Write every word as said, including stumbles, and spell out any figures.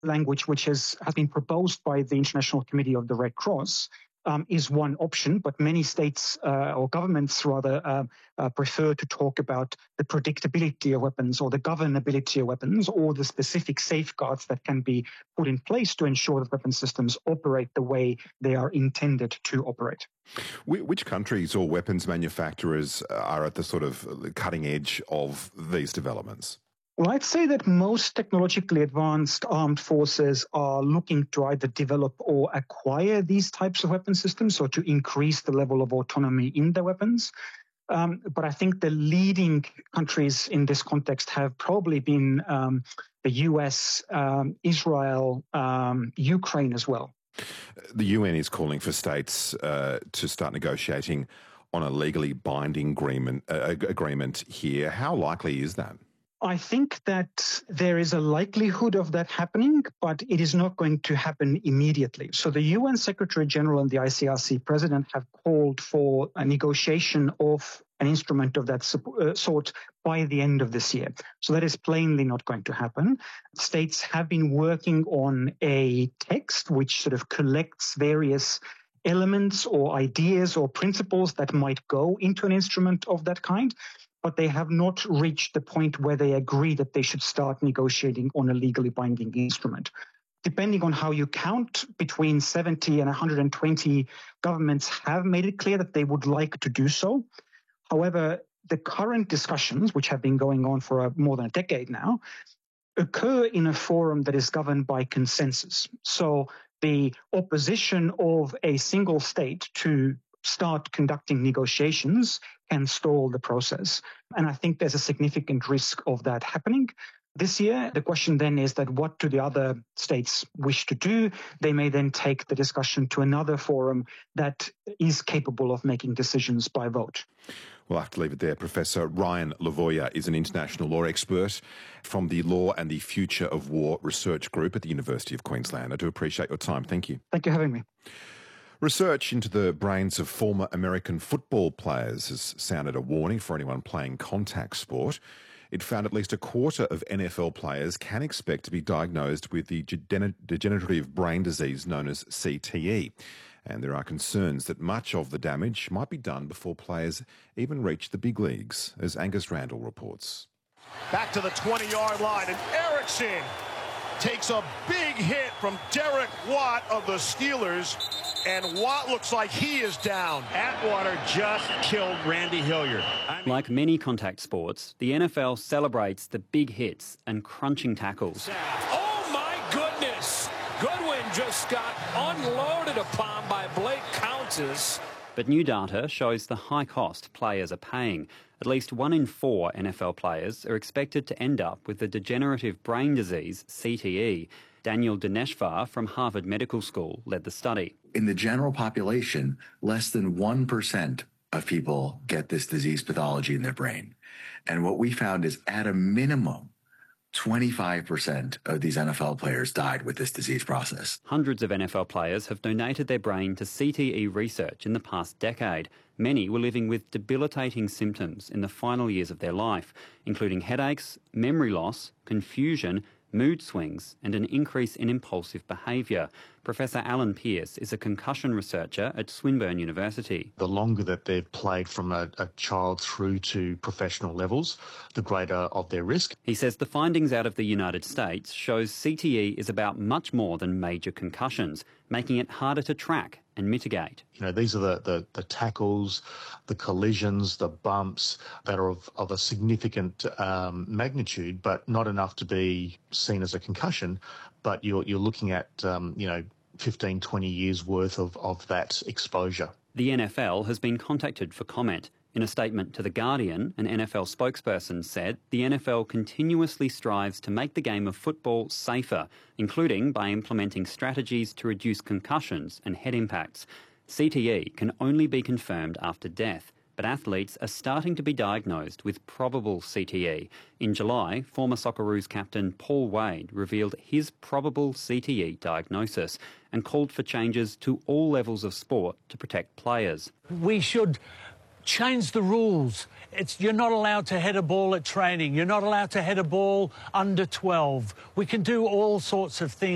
language which has, has been proposed by the International Committee of the Red Cross um, is one option, but many states uh, or governments rather uh, uh, prefer to talk about the predictability of weapons or the governability of weapons or the specific safeguards that can be put in place to ensure that weapon systems operate the way they are intended to operate. Which countries or weapons manufacturers are at the sort of cutting edge of these developments? Well, I'd say that most technologically advanced armed forces are looking to either develop or acquire these types of weapon systems, or to increase the level of autonomy in their weapons. Um, but I think the leading countries in this context have probably been um, the U S, um, Israel, um, Ukraine as well. The U N is calling for states uh, to start negotiating on a legally binding agreement, uh, agreement here. How likely is that? I think that there is a likelihood of that happening, but it is not going to happen immediately. So the U N Secretary General and the I C R C President have called for a negotiation of an instrument of that sort by the end of this year. So that is plainly not going to happen. States have been working on a text which sort of collects various elements or ideas or principles that might go into an instrument of that kind, but they have not reached the point where they agree that they should start negotiating on a legally binding instrument. Depending on how you count, between seventy and one hundred twenty governments have made it clear that they would like to do so. However, the current discussions, which have been going on for a, more than a decade now, occur in a forum that is governed by consensus. So the opposition of a single state to start conducting negotiations can stall the process. And I think there's a significant risk of that happening. This year, the question then is that what do the other states wish to do? They may then take the discussion to another forum that is capable of making decisions by vote. We'll have to leave it there. Professor Ryan Lavoya is an international law expert from the Law and the Future of War Research Group at the University of Queensland. I do appreciate your time. Thank you. Thank you for having me. Research into the brains of former American football players has sounded a warning for anyone playing contact sport. It found at least a quarter of N F L players can expect to be diagnosed with the degenerative brain disease known as C T E. And there are concerns that much of the damage might be done before players even reach the big leagues, as Angus Randall reports. Back to the twenty-yard line, and Erickson takes a big hit from Derek Watt of the Steelers, and Watt looks like he is down. Atwater just killed Randy Hilliard. I mean, like many contact sports, the N F L celebrates the big hits and crunching tackles. Oh my goodness! Goodwin just got unloaded upon by Blake Countess. But new data shows the high cost players are paying. At least one in four N F L players are expected to end up with the degenerative brain disease, C T E. Daniel Dineshvar from Harvard Medical School led the study. In the general population, less than one percent of people get this disease pathology in their brain. And what we found is, at a minimum, twenty-five percent of these N F L players died with this disease process. Hundreds of N F L players have donated their brain to C T E research in the past decade. Many were living with debilitating symptoms in the final years of their life, including headaches, memory loss, confusion, mood swings, and an increase in impulsive behaviour. Professor Alan Pearce is a concussion researcher at Swinburne University. The longer that they've played from a, a child through to professional levels, the greater of their risk. He says the findings out of the United States shows C T E is about much more than major concussions, making it harder to track and mitigate. You know, these are the, the, the tackles, the collisions, the bumps that are of, of a significant um, magnitude, but not enough to be seen as a concussion. But you're, you're looking at, um, you know, fifteen, twenty years worth of, of that exposure. The N F L has been contacted for comment. In a statement to The Guardian, an N F L spokesperson said the N F L continuously strives to make the game of football safer, including by implementing strategies to reduce concussions and head impacts. C T E can only be confirmed after death, but athletes are starting to be diagnosed with probable C T E. In July, former Socceroos captain Paul Wade revealed his probable C T E diagnosis and called for changes to all levels of sport to protect players. We should change the rules. It's, you're not allowed to head a ball at training. You're not allowed to head a ball under twelve. We can do all sorts of things.